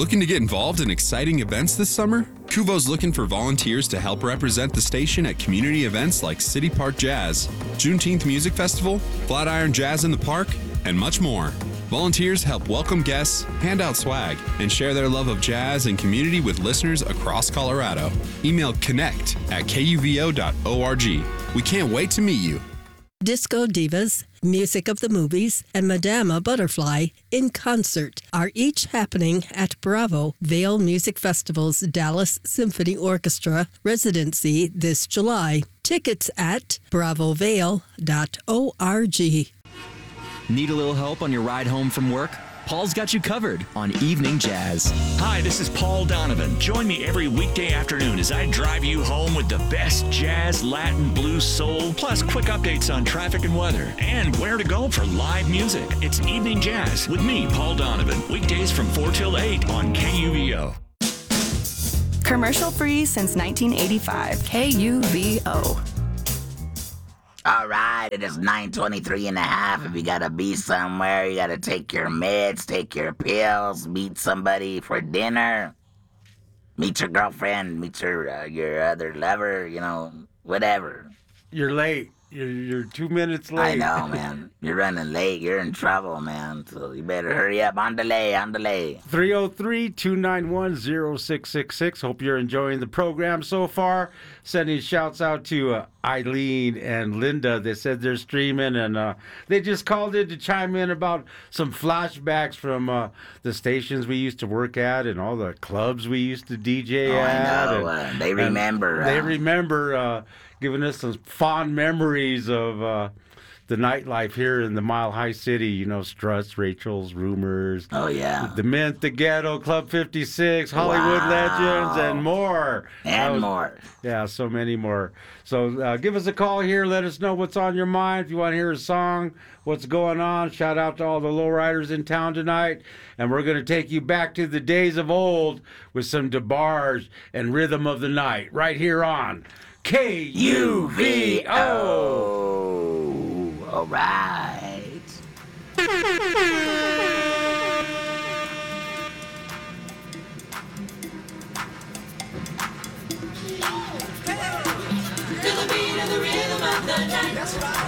Looking to get involved in exciting events this summer? Kuvo's looking for volunteers to help represent the station at community events like City Park Jazz, Juneteenth Music Festival, Flatiron Jazz in the Park, and much more. Volunteers help welcome guests, hand out swag, and share their love of jazz and community with listeners across Colorado. Email connect@kuvo.org. We can't wait to meet you. Disco Divas, Music of the Movies, and Madama Butterfly in concert are each happening at Bravo Vale Music Festival's Dallas Symphony Orchestra residency this July. Tickets at bravovale.org. Need a little help on your ride home from work? Paul's got you covered on Evening Jazz. Hi, this is Paul Donovan. Join me every weekday afternoon as I drive you home with the best jazz, Latin, blues, soul, plus quick updates on traffic and weather, and where to go for live music. It's Evening Jazz with me, Paul Donovan. Weekdays from 4 till 8 on KUVO. Commercial free since 1985. KUVO. All right, it is 9:23 and a half. If you gotta be somewhere, you gotta take your meds, take your pills, meet somebody for dinner, meet your girlfriend, meet your other lover, whatever. You're late. You're 2 minutes late. I know, man. You're running late. You're in trouble, man. So you better hurry up. On delay. 303-291-0666. Hope you're enjoying the program so far. Sending shouts out to Eileen and Linda. They said they're streaming, and they just called in to chime in about some flashbacks from the stations we used to work at and all the clubs we used to DJ at. I know. They remember. They remember giving us some fond memories of the nightlife here in the Mile High City. Struts, Rachel's, Rumors. Oh, yeah. The Mint, the Ghetto, Club 56, Hollywood Legends, and more. More. Yeah, so many more. So give us a call here. Let us know what's on your mind. If you want to hear a song, what's going on. Shout out to all the lowriders in town tonight. And we're going to take you back to the days of old with some DeBarge and Rhythm of the Night right here on KUVO. All right. To the beat of the rhythm of the night. That's right.